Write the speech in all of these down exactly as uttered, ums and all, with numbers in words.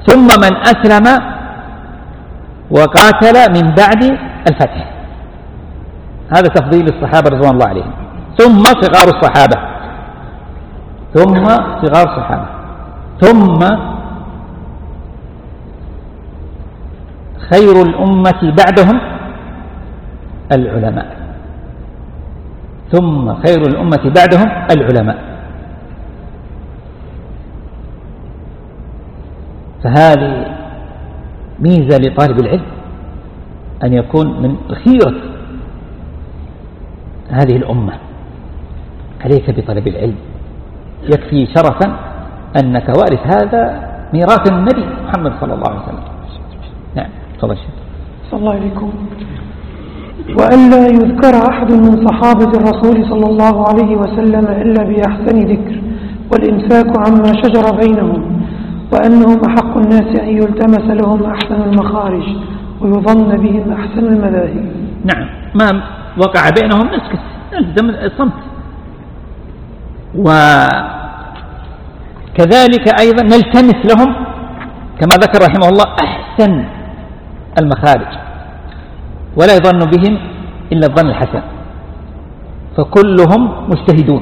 ثم من أسلم وقاتل من بعد الفتح. هذا تفضيل الصحابة رضوان الله عليهم. ثم صغار الصحابة ثم صغار الصحابة ثم خير الأمة بعدهم العلماء ثم خير الأمة بعدهم العلماء. فهذه ميزة لطالب العلم أن يكون من خيرة هذه الأمة. عليك بطلب العلم، يكفي شرفا أنك وارث هذا ميراث النبي محمد صلى الله عليه وسلم. نعم تفضل الشيخ. صلى الله عليكم. وألا يذكر أحد من صحابة الرسول صلى الله عليه وسلم إلا بأحسن ذكر والإمساك عما شجر بينهم، وأنهم أحق الناس أن يلتمس لهم أحسن المخارج ويظن بهم أحسن المذاهب. نعم، ما وقع بينهم نسكت نلزم الصمت. وكذلك أيضا نلتمس لهم كما ذكر رحمه الله أحسن المخارج، ولا يظن بهم إلا الظن الحسن، فكلهم مجتهدون،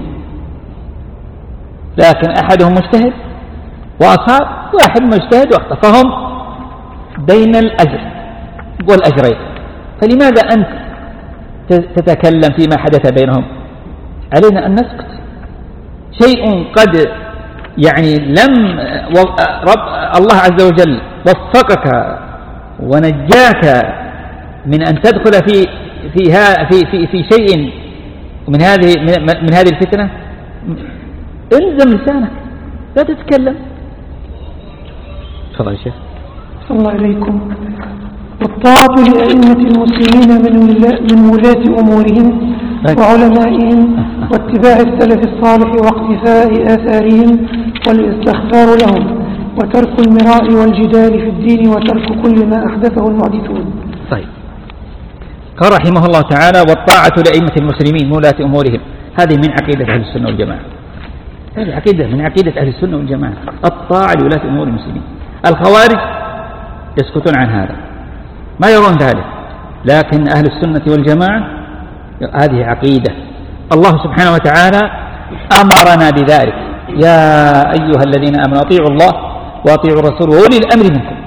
لكن أحدهم مجتهد وأصاب، واحد مجتهد وأخطأ، فهم بين الأجر والأجرين. فلماذا أنت تتكلم فيما حدث بينهم؟ علينا أن نسكت. شيء قد يعني لم رب الله عز وجل وفقك ونجاك من أن تدخل في فيها في في في شيء من هذه من هذه الفتنة، الزم لسانك لا تتكلم. تفضل يا شيخ. صلى الله عليكم. والطاعة لأئمة المسلمين من ولاة أمورهم وعلمائهم واتباع السلف الصالح واقتفاء آثارهم والاستغفار لهم وترك المراء والجدال في الدين وترك كل ما أحدثه المحدثون. طيب، قال رحمه الله تعالى: والطاعة لأئمة المسلمين ولاة أمورهم. هذه من عقيدة أهل السنة والجماعة. هذه عقيدة من عقيدة أهل السنة والجماعة، الطاعة لولاة أمور المسلمين. الخوارج يسكتون عن هذا، ما يرون ذلك، لكن أهل السنة والجماعة هذه عقيدة. الله سبحانه وتعالى أمرنا بذلك: يا أيها الذين آمنوا أطيعوا الله وأطيعوا الرسول وأولي الأمر منكم.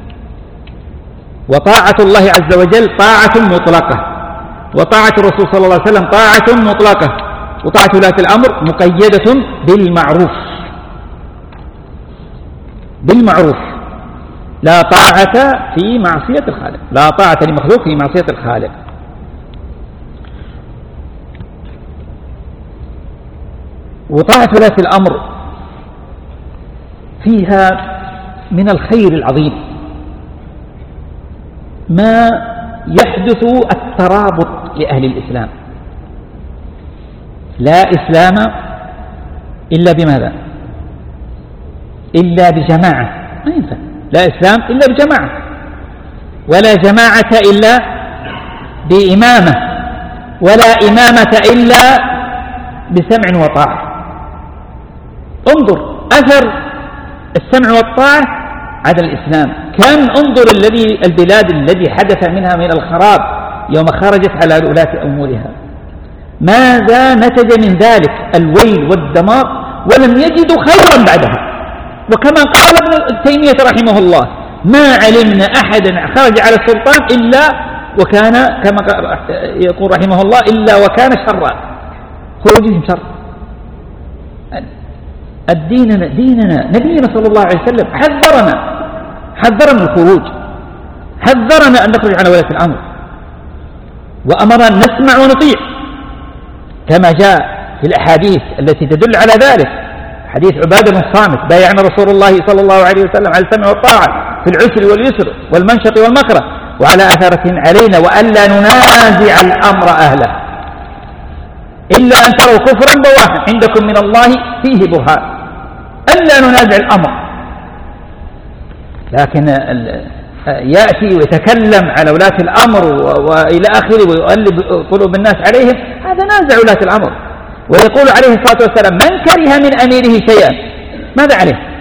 وطاعة الله عز وجل طاعة مطلقة، وطاعة الرسول صلى الله عليه وسلم طاعة مطلقة، وطاعة ولاة الأمر مقيدة بالمعروف. بالمعروف، لا طاعة في معصية الخالق، لا طاعة لمخلوق في معصية الخالق. وطاعة ولاة الأمر فيها من الخير العظيم ما يحدث الترابط لأهل الإسلام. لا إسلام إلا بماذا؟ إلا بجماعة، ما ينفع. لا إسلام إلا بجماعة، ولا جماعة إلا بإمامة، ولا إمامة إلا بسمع وطاعة. انظر أثر السمع والطاعة على الإسلام. كم انظر الذي البلاد الذي حدث منها من الخراب يوم خرجت على ولاة أمورها، ماذا نتج من ذلك؟ الويل والدمار، ولم يجدوا خيرا بعدها. وكما قال ابن تيمية رحمه الله: ما علمنا أحدا خرج على السلطان إلا وكان كما يقول رحمه الله إلا وكان شرا، خروجهم شر. الدين ديننا، نبينا صلى الله عليه وسلم حذرنا حذرنا الخروج، حذرنا أن نخرج على ولاة الأمر، وأمرنا أن نسمع ونطيع كما جاء في الأحاديث التي تدل على ذلك. حديث عبادة بن الصامت: بايعنا رسول الله صلى الله عليه وسلم على السمع والطاعة في العسر واليسر والمنشط والمكره وعلى أثرة علينا وألا ننازع الأمر أهله إلا أن تروا كفرا بواحا عندكم من الله فيه برهان. ألا ننازع الأمر، لكن يأتي ويتكلم على ولاة الأمر وإلى آخره ويؤلب قلوب الناس عليهم، هذا نازع ولاة الأمر. ويقول عليه الصلاة والسلام: من كره من أميره شيئا ماذا عليه؟